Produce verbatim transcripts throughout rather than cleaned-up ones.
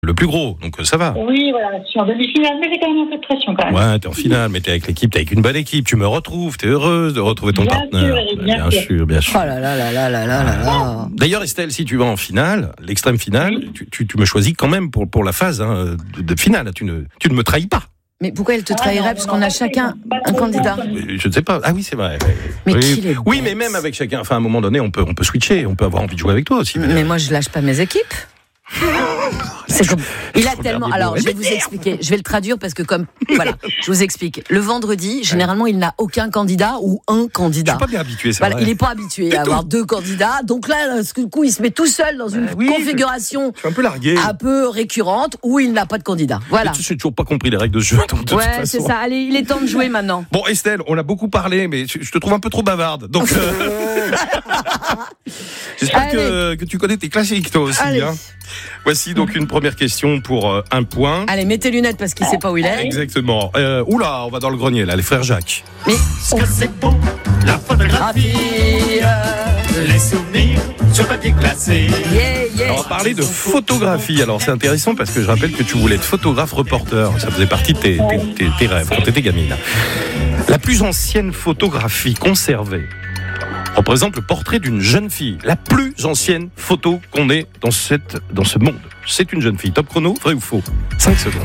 le plus gros, donc ça va. Oui, voilà, je suis en demi-finale, mais j'ai quand même un peu de pression quand même. Ouais, t'es en finale, mais t'es avec l'équipe, t'es avec une bonne équipe, tu me retrouves, t'es heureuse de retrouver ton bien partenaire. Sûr, bien, bien sûr. sûr, bien sûr. Oh là là là là là là là. D'ailleurs, Estelle, si tu vas en finale, l'extrême finale, oui. tu, tu, tu me choisis quand même pour, pour la phase hein, de, de finale. Tu ne, tu ne me trahis pas. Mais pourquoi elle te trahirait ah, puisqu'on a chacun un candidat? Je ne sais pas. Ah oui, c'est vrai. Mais oui, qu'il est oui mais même avec chacun. Enfin, à un moment donné, on peut, on peut switcher. On peut avoir envie de jouer avec toi aussi. Mais, mais moi, je lâche pas mes équipes. C'est comme... Il a tellement. Alors, je vais vous expliquer. Je vais le traduire parce que comme voilà, je vous explique. Le vendredi, généralement, il n'a aucun candidat ou un candidat. Je suis pas bien habitué. Voilà, il n'est pas habitué à avoir deux candidats. Donc là, du coup, il se met tout seul dans une oui, configuration je suis un peu largué, un peu récurrente où il n'a pas de candidat. Voilà. Je n'ai toujours pas compris les règles de ce jeu. Donc de ouais, c'est ça. Allez, il est temps de jouer maintenant. Bon, Estelle, on a beaucoup parlé, mais je te trouve un peu trop bavarde. Donc, euh... j'espère que, que tu connais tes classiques toi aussi. Hein. Voici donc une première question pour euh, un point. Allez, mets tes lunettes parce qu'il ne sait pas où il est. Exactement. Euh, oula, on va dans le grenier là, les frères Jacques. Mais ce que c'est beau, la photographie, les souvenirs sur papier glacé. Yeah, yeah. Alors, on va parler de photographie. Alors c'est intéressant parce que je rappelle que tu voulais être photographe reporter. Ça faisait partie de tes, tes, tes, tes rêves quand tu étais gamine. La plus ancienne photographie conservée représente le portrait d'une jeune fille. La plus ancienne photo qu'on ait dans, cette, dans ce monde. C'est une jeune fille. Top chrono, vrai ou faux? cinq secondes.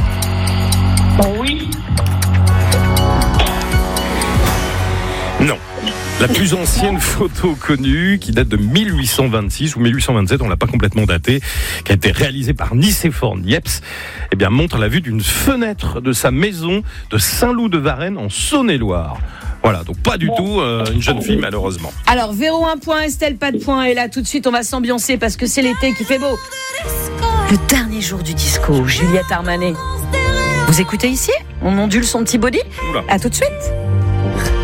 Oui. Non. La plus ancienne photo connue, qui date de mille huit cent vingt-six ou mille huit cent vingt-sept, on l'a pas complètement datée, qui a été réalisée par Nicéphore Niepce, eh bien, montre la vue d'une fenêtre de sa maison de Saint-Loup-de-Varennes en Saône-et-Loire. Voilà, donc pas du tout euh, une jeune fille malheureusement. Alors, Véro un point, Estelle pas de point, et là tout de suite on va s'ambiancer parce que c'est l'été qui fait beau. Le dernier jour du disco, Juliette Armanet. Vous écoutez ici? On ondule son petit body? Oula. À tout de suite.